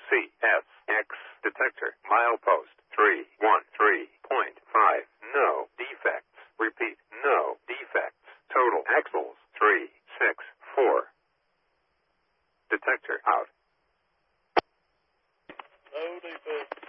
CSX detector. Milepost 313.5. No defects. Repeat, no defects. Total axles 364. Detector out. No defects.